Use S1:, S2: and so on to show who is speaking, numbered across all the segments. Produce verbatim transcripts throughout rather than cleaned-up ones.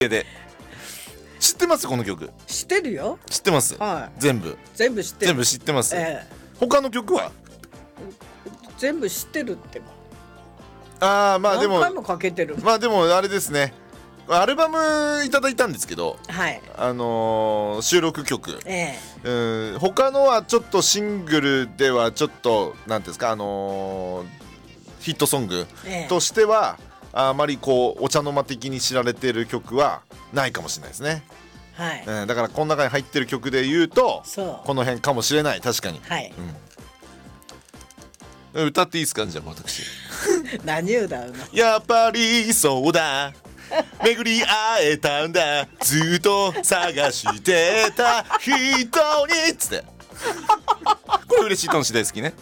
S1: で知ってます？この曲
S2: 知ってるよ。
S1: 知ってます、
S2: はい、
S1: 全部
S2: 全部知ってる。
S1: 全部知ってます、
S2: ええ、
S1: 他の曲は
S2: 全部知ってるってば。
S1: ああまあでも
S2: 何回もかけてる。
S1: まあでもあれですね、アルバムいただいたんですけど、
S2: はい、
S1: あのー、収録曲、
S2: ええ、
S1: うん、他のはちょっとシングルではちょっとなんていうんですか、あのー、ヒットソングとしては、ええ、あまりこうお茶の間的に知られてる曲はないかもしれないですね。
S2: はい、
S1: うん、だからこの中に入ってる曲で言うとこの辺かもしれない。確かに、
S2: はい、
S1: うん、歌っていいですか？じゃあ私
S2: 何歌うの？
S1: やっぱりそうだ巡り会えたんだずっと探してた人につってこれ嬉しいとんし大好きね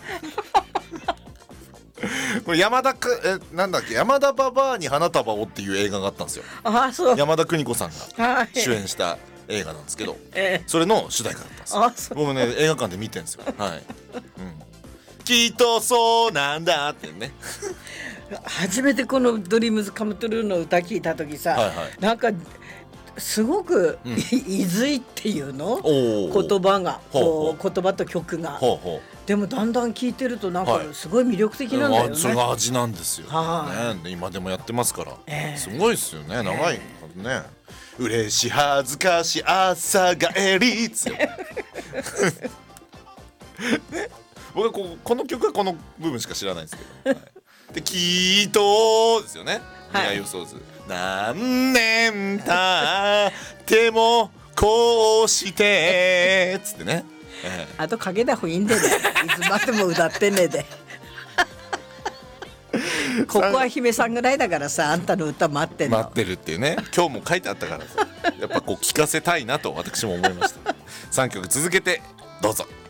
S1: これ山田かえなんだっけ山田ババアに花束をっていう映画があったんですよ。
S2: あ、そう。
S1: 山田邦子さんが
S2: はい、
S1: 主演した映画なんですけど、
S2: ええ、
S1: それの主題歌だったんですよ。
S2: あ、そう。
S1: 僕ね映画館で見てるんですよ。はい、うん、きっとそうなんだってね
S2: 初めてこのドリームズカムトゥルーの歌聞いた時さ、
S1: はいはい、
S2: なんかすごく、うん、いずいっていうの言葉がこう言葉と曲がほうほう、でもだんだん聴いてるとなんかすごい魅力的なんだよね、はい、
S1: それが味なんですよ、
S2: は
S1: ね、今でもやってますから、えー、すごいですよね。長いね、えー、嬉し恥ずかし朝帰りっつって僕は こ, この曲はこの部分しか知らないんですけど、はい、できっとですよね、はい、未来予想図何年経ってもこうしてつってね、
S2: ええ、あとかけた方がいいんでねいつまでも歌ってねでここは姫さんぐらいだからさ、あんたの歌待ってんの
S1: 待ってるっていうね、今日も書いてあったからさやっぱこう聞かせたいなと私も思いましたさんきょく続けてどうぞ。